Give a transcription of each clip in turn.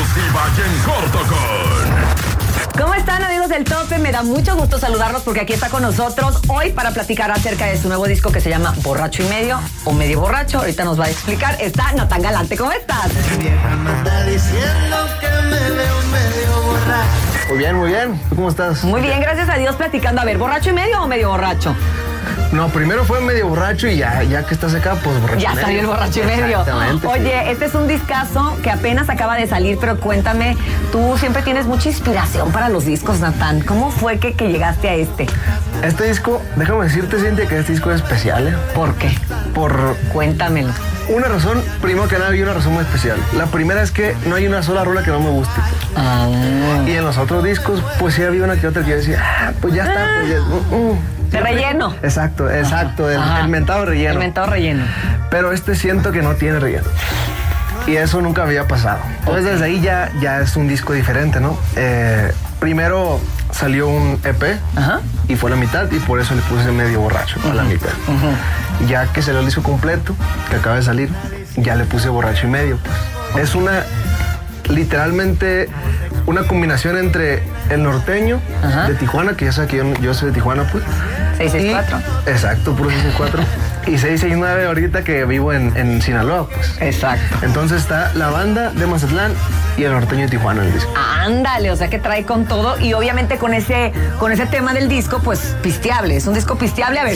exclusiva y en corto con... ¿Cómo están, amigos del Tope? Me da mucho gusto saludarlos porque aquí está con nosotros hoy para platicar acerca de su nuevo disco que se llama Borracho y Medio o Medio Borracho. Ahorita nos va a explicar. Está Natán Galante. ¿Cómo estás? Vieja me está diciendo que me veo medio borracho. Muy bien, muy bien. ¿Tú cómo estás? Muy bien, gracias a Dios, platicando. A ver, ¿borracho y medio o medio borracho? No, primero fue medio borracho y ya que estás acá, pues borracho Ya y medio. salió el borracho y medio. Exactamente. Oye, este es un discazo que apenas acaba de salir, pero cuéntame, tú siempre tienes mucha inspiración para los discos, Natán. ¿Cómo fue que llegaste a este? Este disco, déjame decirte, Cintia, que este disco es especial, ¿eh? ¿Por qué? Por Cuéntamelo. una razón, primero que nada, hay una razón muy especial. La primera es que no hay una sola rola que no me guste. Y en los otros discos, pues sí había una que otra que yo decía, pues ya está, pues ya... De relleno. Exacto, el mentado relleno. El mentado relleno. Pero este siento que no tiene relleno. Y eso nunca había pasado. Entonces desde ahí ya es un disco diferente, ¿no? Primero salió un EP y fue la mitad y por eso le puse medio borracho a la mitad. Ya que salió el disco completo, que acaba de salir, ya le puse borracho y medio. Pues. Es literalmente una combinación entre el norteño de Tijuana, que ya sabes que yo soy de Tijuana, pues. 664. Exacto, puro 664. Y 669 ahorita que vivo en Sinaloa, pues. Exacto. Entonces está la banda de Mazatlán y el norteño de Tijuana en el disco. Ándale, o sea que trae con todo y obviamente con ese tema del disco, pues pisteable. Es un disco pisteable, a ver.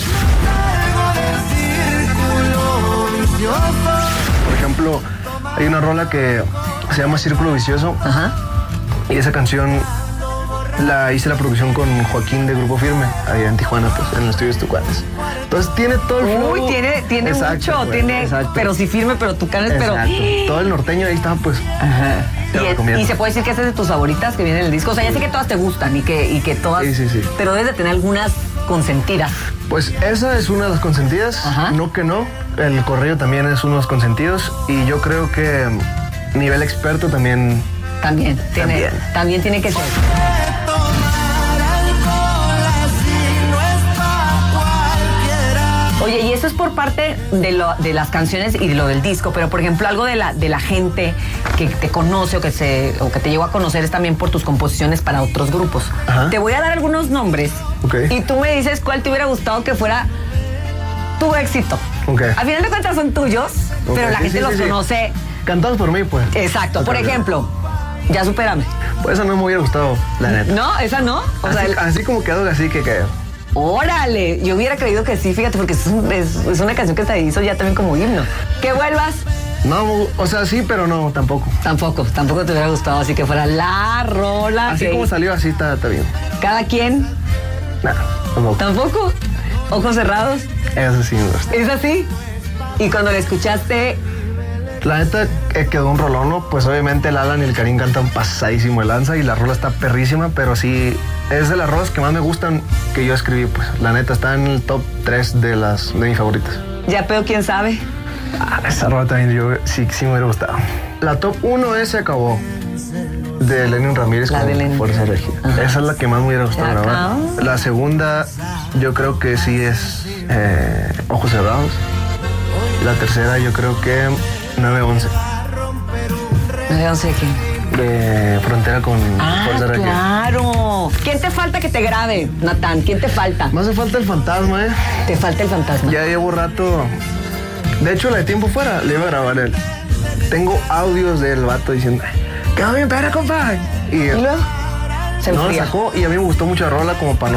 Por ejemplo, hay una rola que se llama Círculo Vicioso. Y esa canción la hice la producción con Joaquín de Grupo Firme, allá en Tijuana, pues, en el estudio de Tucanes. Entonces tiene todo el flow. Uy, tiene Exacto, mucho, pues, tiene, exacto. pero sí firme, pero Tucanes, pero... Todo el norteño ahí está, pues. Te lo recomiendo. Y se puede decir que esa es de tus favoritas que vienen en el disco. O sea, ya sé que todas te gustan y que todas... Sí. Pero debes de tener algunas consentidas. Pues esa es una de las consentidas, no que no. El correo también es uno de los consentidos y yo creo que nivel experto también También tiene que ser. Oye, y eso es por parte de las canciones y de lo del disco, pero por ejemplo algo de la gente que te conoce o que te llegó a conocer es también por tus composiciones para otros grupos. Te voy a dar algunos nombres y tú me dices cuál te hubiera gustado que fuera tu éxito. Al final de cuentas son tuyos, pero la gente los conoce. Cantados por mí, pues. Exacto. Por ejemplo, Ya Supérame. Pues esa no me hubiera gustado, la neta. ¿No? ¿Esa no? O sea, así como quedó, así que quedó. ¡Órale! Yo hubiera creído que sí, fíjate, porque es una canción que se hizo ya también como himno. ¿Que vuelvas? No, o sea, sí, pero no, tampoco. Tampoco te hubiera gustado, así que fuera la rola. Así como salió, así está bien. ¿Cada quien? Nada, tampoco. ¿Tampoco? ¿Ojos cerrados? Eso sí me gusta. ¿Es así? Y cuando la escuchaste... La neta quedó un rolón, ¿no? Pues obviamente el Alan y el Karim cantan pasadísimo el lanza y la rola está perrísima, pero sí es de las rolas que más me gustan que yo escribí, pues. La neta está en el top 3 de mis favoritas. ¿Ya Peo quién sabe? Esa rola también sí me hubiera gustado. La top 1 Se Acabó, de Lenin Ramírez con Fuerza Regia. Esa es la que más me hubiera gustado grabar. La segunda yo creo que sí es Ojos Cerrados. La tercera yo creo que 911. ¿911 quién? De Frontera con Fuerza Regia. ¡Claro! ¿Quién te falta que te grabe, Natán? ¿Quién te falta? Me hace falta el fantasma, ¿eh? Te falta el fantasma. Ya llevo rato. De hecho, la de Tiempo Fuera le iba a grabar él. Tengo audios del vato diciendo, quedó bien, pero compadre. Y luego se no la enfría. sacó y a mí me gustó mucho la rola como para no